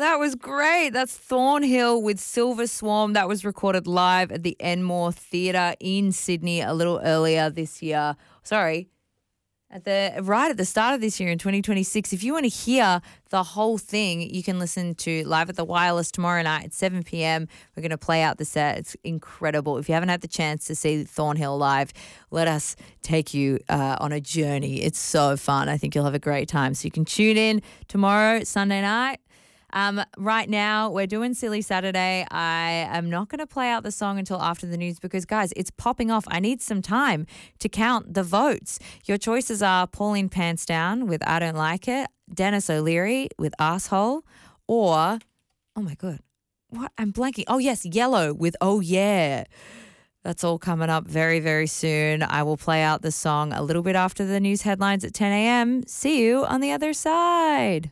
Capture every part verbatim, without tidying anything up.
That was great. That's Thornhill with Silver Swarm. That was recorded live at the Enmore Theatre in Sydney a little earlier this year. Sorry, at the right at the start of this year in twenty twenty-six. If you want to hear the whole thing, you can listen to Live at the Wireless tomorrow night at seven p.m. We're going to play out the set. It's incredible. If you haven't had the chance to see Thornhill live, let us take you uh, on a journey. It's so fun. I think you'll have a great time. So you can tune in tomorrow, Sunday night. Um, right now, we're doing Silly Saturday. I am not going to play out the song until after the news because, guys, it's popping off. I need some time to count the votes. Your choices are Pauline Pants Down with I Don't Like It, Dennis O'Leary with Asshole, or, oh my God, what? I'm blanking. Oh, yes, Yellow with Oh Yeah. That's all coming up very, very soon. I will play out the song a little bit after the news headlines at ten a.m. See you on the other side.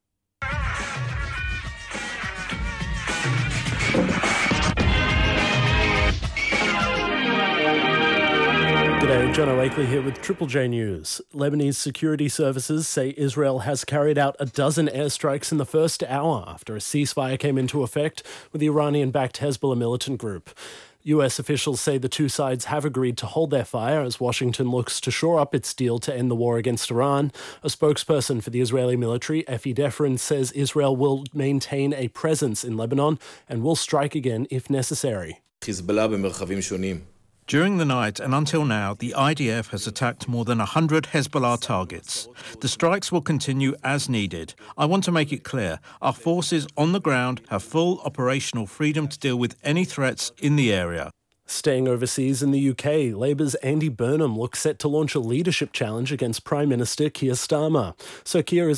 G'day, John O'Akley here with Triple J News. Lebanese security services say Israel has carried out a dozen airstrikes in the first hour after a ceasefire came into effect with the Iranian-backed Hezbollah militant group. U S officials say the two sides have agreed to hold their fire as Washington looks to shore up its deal to end the war against Iran. A spokesperson for the Israeli military, Effie Defrin, says Israel will maintain a presence in Lebanon and will strike again if necessary. During the night and until now, the I D F has attacked more than one hundred Hezbollah targets. The strikes will continue as needed. I want to make it clear, our forces on the ground have full operational freedom to deal with any threats in the area. Staying overseas in the U K, Labour's Andy Burnham looks set to launch a leadership challenge against Prime Minister Keir Starmer. Sir Keir is